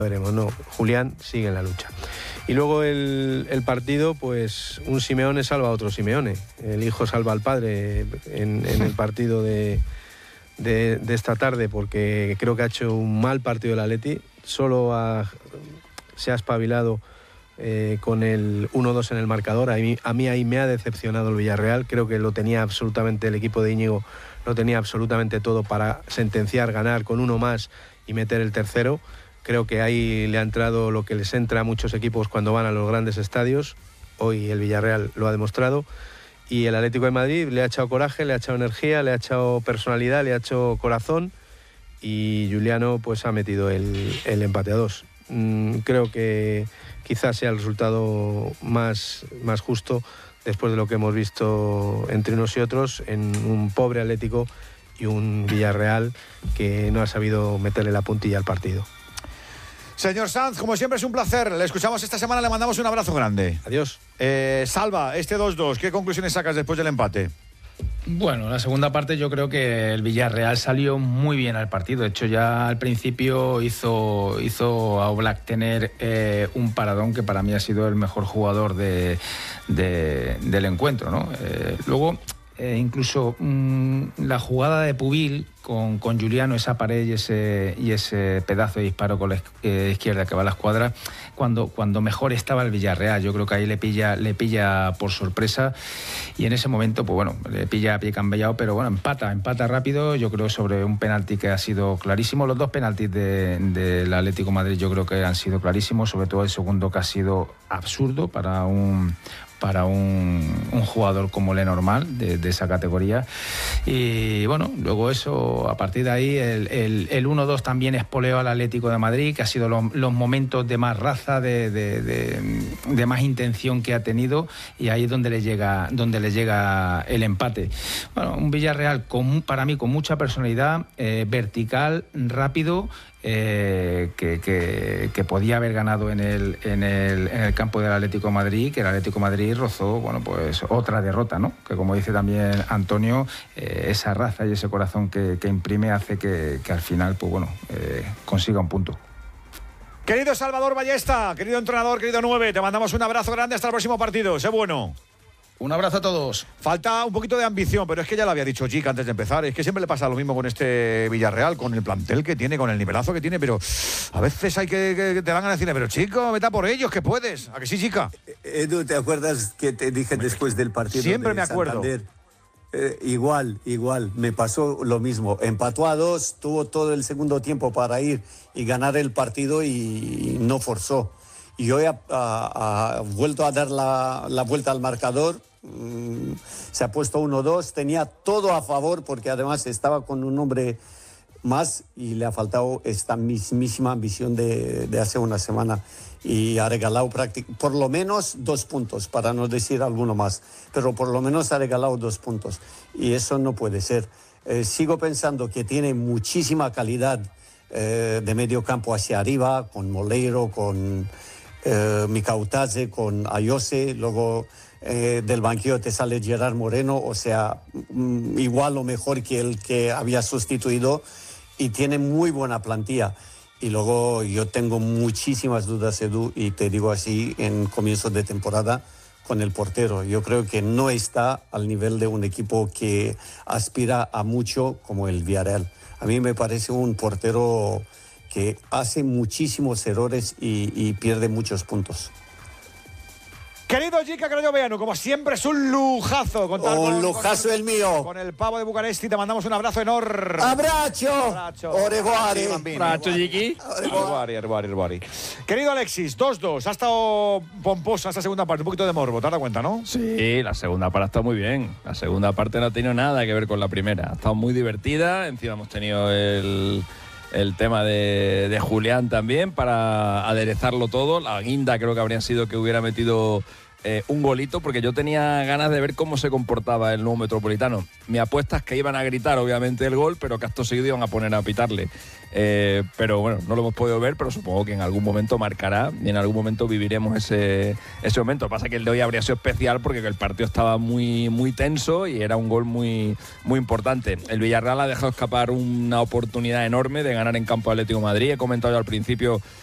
Veremos, no. Julián sigue en la lucha. Y luego el partido, pues un Simeone salva a otro Simeone. El hijo salva al padre en el partido de esta tarde, porque creo que ha hecho un mal partido el Atleti. Solo se ha espabilado con el 1-2 en el marcador. A mí ahí me ha decepcionado el Villarreal. Creo que lo tenía absolutamente, el equipo de Íñigo lo tenía absolutamente todo para sentenciar, ganar con uno más y meter el tercero. Creo que ahí le ha entrado lo que les entra a muchos equipos cuando van a los grandes estadios. Hoy el Villarreal lo ha demostrado. Y el Atlético de Madrid le ha echado coraje, le ha echado energía, le ha echado personalidad, le ha echado corazón. Y Giuliano pues ha metido el empate a 2. Creo que quizás sea el resultado más justo después de lo que hemos visto entre unos y otros, en un pobre Atlético y un Villarreal que no ha sabido meterle la puntilla al partido. Señor Sanz, como siempre es un placer. Le escuchamos esta semana, le mandamos un abrazo grande. Adiós. Salva, este 2-2, ¿qué conclusiones sacas después del empate? Bueno, la segunda parte yo creo que el Villarreal salió muy bien al partido. De hecho, ya al principio hizo a Oblak tener un paradón que para mí ha sido el mejor jugador del encuentro, ¿no? Luego, incluso la jugada de Pubil con Giuliano, esa pared y ese pedazo de disparo con la izquierda que va a la escuadra, cuando mejor estaba el Villarreal. Yo creo que ahí le pilla por sorpresa, y en ese momento pues bueno, le pilla a pie cambiado, pero bueno, empata rápido. Yo creo sobre un penalti que ha sido clarísimo. Los dos penaltis del Atlético de Madrid yo creo que han sido clarísimos, sobre todo el segundo, que ha sido absurdo para un jugador como Lenormand de esa categoría. Y bueno, luego eso, a partir de ahí el 1-2 también espoleó al Atlético de Madrid, que ha sido los momentos de más raza, de más intención que ha tenido, y ahí es donde le llega el empate. Bueno, un Villarreal para mí con mucha personalidad, vertical, rápido, que podía haber ganado en el campo del Atlético de Madrid, que el Atlético de Madrid rozó, bueno, pues otra derrota, ¿no? Que como dice también Antonio, esa raza y ese corazón que imprime hace que al final, pues bueno, consiga un punto. Querido Salvador Ballesta, querido entrenador, querido 9, te mandamos un abrazo grande hasta el próximo partido. Sé bueno. Un abrazo a todos. Falta un poquito de ambición, pero es que ya lo había dicho Chica antes de empezar. Es que siempre le pasa lo mismo con este Villarreal, con el plantel que tiene, con el nivelazo que tiene, pero a veces hay que te van a decir, pero chico, vete a por ellos, que puedes. ¿A que sí, Chica? Edu, ¿te acuerdas que te dije después del partido? Siempre me acuerdo. Santander? Igual, me pasó lo mismo. Empató a 2, tuvo todo el segundo tiempo para ir y ganar el partido y no forzó. Y hoy ha vuelto a dar la vuelta al marcador. Se ha puesto 1-2, tenía todo a favor, porque además estaba con un hombre más y le ha faltado esta mismísima ambición de hace una semana, y ha regalado por lo menos 2 puntos, para no decir alguno más, pero por lo menos ha regalado 2 puntos, y eso no puede ser. Sigo pensando que tiene muchísima calidad de medio campo hacia arriba, con Moleiro, con Mikautadze, con Ayose. Luego del banquillo te sale Gerard Moreno, o sea, igual o mejor que el que había sustituido, y tiene muy buena plantilla. Y luego yo tengo muchísimas dudas, Edu, y te digo así en comienzos de temporada, con el portero. Yo creo que no está al nivel de un equipo que aspira a mucho como el Villarreal. A mí me parece un portero que hace muchísimos errores y pierde muchos puntos. Querido Jica Craiova, como siempre es un lujazo contar un lujazo el mío. Con el pavo de Bucaresti, te mandamos un abrazo enorme. ¡Abrazo! Oreguari. Abrazo, Jiki. Oreguari. Querido Alexis, 2-2. Ha estado pomposa esta segunda parte, un poquito de morbo, ¿te has dado cuenta, no? Sí, la segunda parte está muy bien. La segunda parte no ha tenido nada que ver con la primera. Ha estado muy divertida. Encima hemos tenido el tema de Julián también para aderezarlo todo. La guinda creo que habría sido que hubiera metido un golito, porque yo tenía ganas de ver cómo se comportaba el nuevo Metropolitano. Mi apuesta es que iban a gritar obviamente el gol, pero que acto seguido iban a poner a pitarle. Pero bueno, no lo hemos podido ver, pero supongo que en algún momento marcará y en algún momento viviremos ese momento. Lo que pasa es que el de hoy habría sido especial porque el partido estaba muy, muy tenso y era un gol muy, muy importante. El Villarreal ha dejado escapar una oportunidad enorme de ganar en campo de Atlético de Madrid. He comentado yo al principio